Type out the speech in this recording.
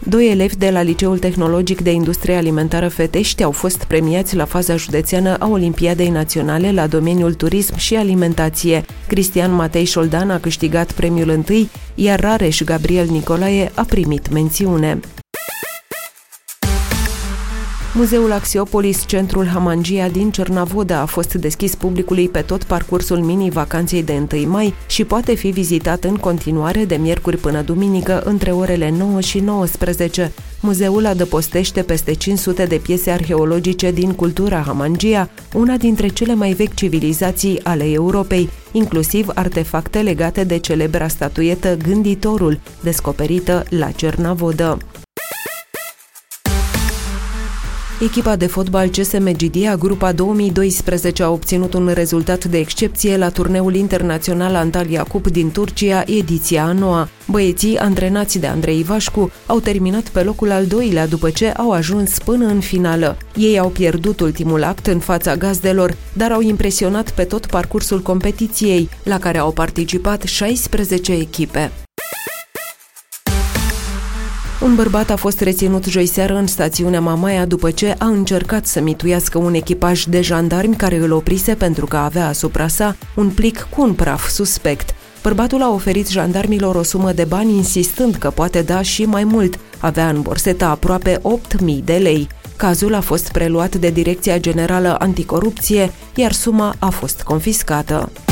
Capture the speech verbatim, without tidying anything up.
Doi elevi de la Liceul Tehnologic de Industrie Alimentară Fetești au fost premiați la faza județeană a Olimpiadei Naționale la domeniul turism și alimentație. Cristian Matei Șoldan a câștigat premiul întâi, iar Rareș Gabriel Nicolae a primit mențiune. Muzeul Axiopolis, centrul Hamangia din Cernavodă, a fost deschis publicului pe tot parcursul mini-vacanței de întâi mai și poate fi vizitat în continuare de miercuri până duminică între orele nouă și nouăsprezece. Muzeul adăpostește peste cinci sute de piese arheologice din cultura Hamangia, una dintre cele mai vechi civilizații ale Europei, inclusiv artefacte legate de celebra statuietă Gânditorul, descoperită la Cernavodă. Echipa de fotbal C S Megidia, grupa două mii doisprezece, a obținut un rezultat de excepție la turneul internațional Antalya Cup din Turcia, ediția a noua. Băieții, antrenați de Andrei Ivașcu, au terminat pe locul al doilea după ce au ajuns până în finală. Ei au pierdut ultimul act în fața gazdelor, dar au impresionat pe tot parcursul competiției, la care au participat șaisprezece echipe. Un bărbat a fost reținut joiseară în stațiunea Mamaia după ce a încercat să mituiască un echipaj de jandarmi care îl oprise pentru că avea asupra sa un plic cu un praf suspect. Bărbatul a oferit jandarmilor o sumă de bani insistând că poate da și mai mult. Avea în borsetă aproape opt mii de lei. Cazul a fost preluat de Direcția Generală Anticorupție, iar suma a fost confiscată.